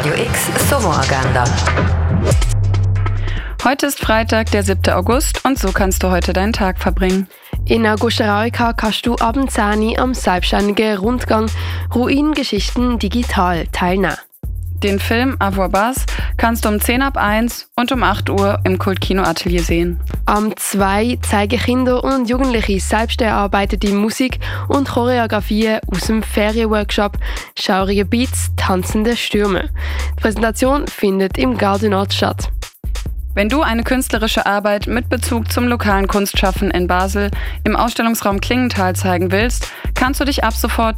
Radio X Sommeragenda. Heute ist Freitag, der 7. August und so kannst du heute deinen Tag verbringen. In Augusta kannst du ab 10 Uhr am selbstständigen Rundgang Ruinengeschichten digital teilnehmen. Den Film Avoir Bas kannst du um 10 ab 1 und um 8 Uhr im Kultkino Atelier sehen. Am 2 zeigen Kinder und Jugendliche selbst erarbeitete Musik und Choreografien aus dem Ferienworkshop Schaurige Beats, tanzende Stürme. Die Präsentation findet im Gardenort statt. Wenn du eine künstlerische Arbeit mit Bezug zum lokalen Kunstschaffen in Basel im Ausstellungsraum Klingenthal zeigen willst, kannst du dich ab sofort